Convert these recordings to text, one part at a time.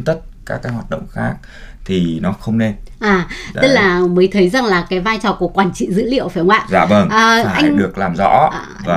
quên tất các cái hoạt động khác thì nó không nên. Tức là mới thấy rằng là cái vai trò của quản trị dữ liệu phải không ạ? Dạ vâng, phải được làm rõ.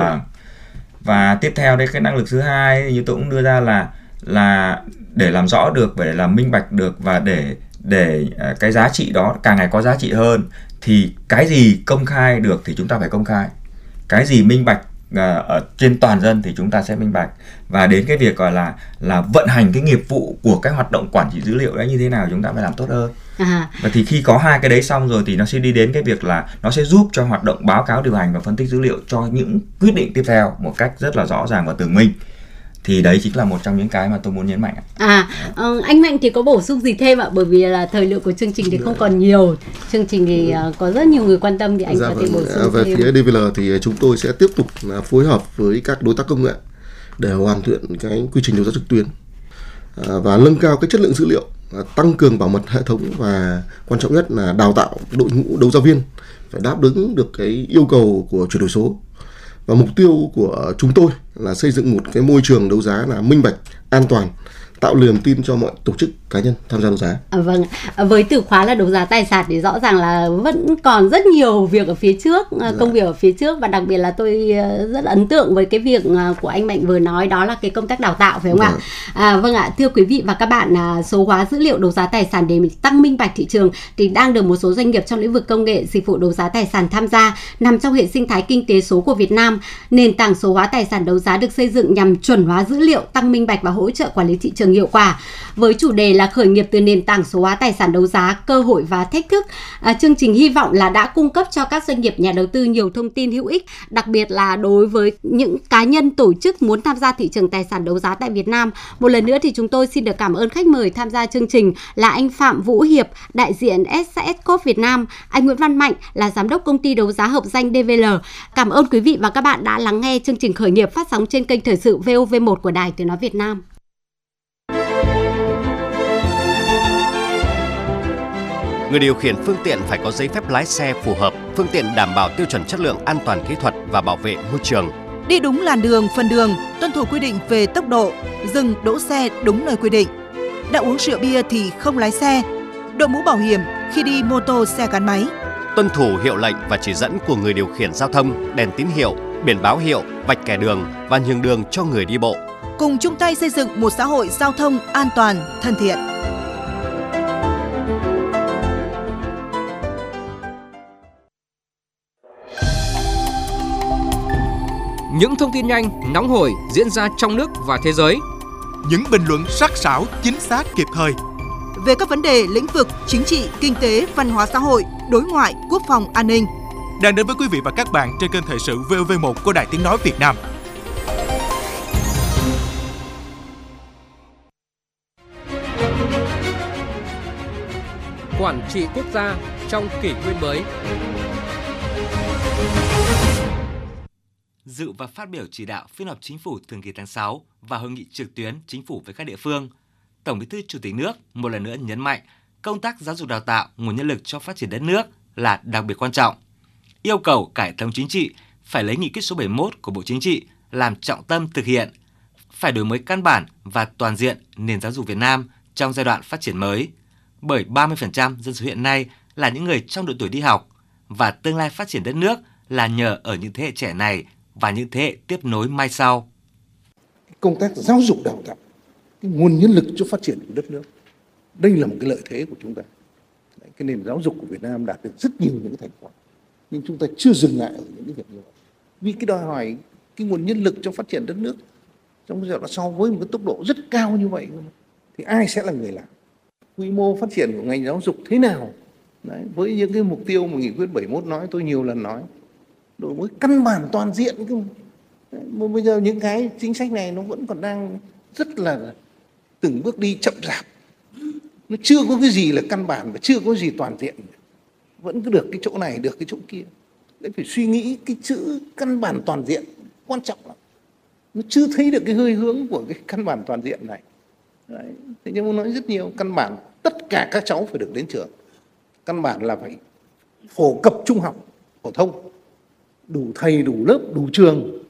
Và tiếp theo đấy, cái năng lực thứ hai như tôi cũng đưa ra là để làm rõ được, để làm minh bạch được, và để cái giá trị đó càng ngày có giá trị hơn, thì cái gì công khai được thì chúng ta phải công khai, cái gì minh bạch ở trên toàn dân thì chúng ta sẽ minh bạch. Và đến cái việc gọi là vận hành cái nghiệp vụ của cái hoạt động quản trị dữ liệu đấy như thế nào chúng ta phải làm tốt hơn. Và thì khi có hai cái đấy xong rồi thì nó sẽ đi đến cái việc là nó sẽ giúp cho hoạt động báo cáo điều hành và phân tích dữ liệu cho những quyết định tiếp theo một cách rất là rõ ràng và tường minh. Thì đấy chính là một trong những cái mà tôi muốn nhấn mạnh. Anh Mạnh thì có bổ sung gì thêm ạ? Bởi vì là thời lượng của chương trình thì không còn nhiều. Chương trình thì có rất nhiều người quan tâm thì anh có thể bổ sung về thêm. Phía DVL thì chúng tôi sẽ tiếp tục phối hợp với các đối tác công nghệ để hoàn thiện cái quy trình đấu giá trực tuyến và nâng cao cái chất lượng dữ liệu, tăng cường bảo mật hệ thống, và quan trọng nhất là đào tạo đội ngũ đấu giá viên phải đáp ứng được cái yêu cầu của chuyển đổi số. Và mục tiêu của chúng tôi là xây dựng một cái môi trường đấu giá là minh bạch, an toàn, tạo niềm tin cho mọi tổ chức cá nhân tham gia đấu giá. Vâng, với từ khóa là đấu giá tài sản thì rõ ràng là vẫn còn rất nhiều việc ở phía trước, công việc ở phía trước, và đặc biệt là tôi rất là ấn tượng với cái việc của anh Mạnh vừa nói, đó là cái công tác đào tạo phải không ạ? Vâng ạ, thưa quý vị và các bạn, số hóa dữ liệu đấu giá tài sản để tăng minh bạch thị trường thì đang được một số doanh nghiệp trong lĩnh vực công nghệ dịch vụ đấu giá tài sản tham gia, nằm trong hệ sinh thái kinh tế số của Việt Nam. Nền tảng số hóa tài sản đấu giá được xây dựng nhằm chuẩn hóa dữ liệu, tăng minh bạch và hỗ trợ quản lý thị trường hiệu quả. Với chủ đề là khởi nghiệp từ nền tảng số hóa tài sản đấu giá, cơ hội và thách thức, chương trình hy vọng là đã cung cấp cho các doanh nghiệp, nhà đầu tư nhiều thông tin hữu ích, đặc biệt là đối với những cá nhân, tổ chức muốn tham gia thị trường tài sản đấu giá tại Việt Nam. Một lần nữa thì chúng tôi xin được cảm ơn khách mời tham gia chương trình là anh Phạm Vũ Hiệp, đại diện SAS Corp Việt Nam, anh Nguyễn Văn Mạnh là giám đốc công ty đấu giá hợp danh DVL. Cảm ơn quý vị và các bạn đã lắng nghe chương trình khởi nghiệp phát sóng trên kênh Thời sự VOV1 của Đài Tiếng nói Việt Nam. Người điều khiển phương tiện phải có giấy phép lái xe phù hợp, phương tiện đảm bảo tiêu chuẩn chất lượng an toàn kỹ thuật và bảo vệ môi trường. Đi đúng làn đường, phần đường, tuân thủ quy định về tốc độ, dừng đỗ xe đúng nơi quy định. Đã uống rượu bia thì không lái xe. Đội mũ bảo hiểm khi đi mô tô, xe gắn máy. Tuân thủ hiệu lệnh và chỉ dẫn của người điều khiển giao thông, đèn tín hiệu, biển báo hiệu, vạch kẻ đường và nhường đường cho người đi bộ. Cùng chung tay xây dựng một xã hội giao thông an toàn, thân thiện. Những thông tin nhanh, nóng hổi diễn ra trong nước và thế giới. Những bình luận sắc sảo, chính xác, kịp thời. Về các vấn đề lĩnh vực chính trị, kinh tế, văn hóa xã hội, đối ngoại, quốc phòng, an ninh. Đang đến với quý vị và các bạn trên kênh Thời sự VOV1 của Đài Tiếng nói Việt Nam. Quản trị quốc gia trong kỷ nguyên mới. Dự và phát biểu chỉ đạo phiên họp Chính phủ thường kỳ tháng 6 và hội nghị trực tuyến Chính phủ với các địa phương, Tổng Bí thư Chủ tịch nước một lần nữa nhấn mạnh công tác giáo dục đào tạo nguồn nhân lực cho phát triển đất nước là đặc biệt quan trọng. Yêu cầu cả hệ thống chính trị phải lấy nghị quyết số 71 của Bộ Chính trị làm trọng tâm thực hiện, phải đổi mới căn bản và toàn diện nền giáo dục Việt Nam trong giai đoạn phát triển mới. Bởi 30% dân số hiện nay là những người trong độ tuổi đi học và tương lai phát triển đất nước là nhờ ở những thế hệ trẻ này và những thế hệ tiếp nối mai sau. Công tác giáo dục đào tạo, cái nguồn nhân lực cho phát triển của đất nước, đây là một cái lợi thế của chúng ta. Cái nền giáo dục của Việt Nam đạt được rất nhiều những cái thành quả, nhưng chúng ta chưa dừng lại ở những cái việc như vậy. Vì cái đòi hỏi cái nguồn nhân lực cho phát triển đất nước trong giai đoạn sau với một cái tốc độ rất cao như vậy, thì ai sẽ là người làm? Quy mô phát triển của ngành giáo dục thế nào? Đấy, với những cái mục tiêu mà nghị quyết 71 nói, tôi nhiều lần nói, đổi mới căn bản toàn diện. Mà bây giờ những cái chính sách này nó vẫn còn đang rất là từng bước đi chậm rãi. Nó chưa có cái gì là căn bản và chưa có gì toàn diện. Vẫn cứ được cái chỗ này, được cái chỗ kia. Đấy, phải suy nghĩ cái chữ căn bản toàn diện quan trọng lắm. Nó chưa thấy được cái hơi hướng của cái căn bản toàn diện này. Đấy. Thế nhưng mà nói rất nhiều, căn bản tất cả các cháu phải được đến trường. Căn bản là phải phổ cập trung học phổ thông, đủ thầy, đủ lớp, đủ trường.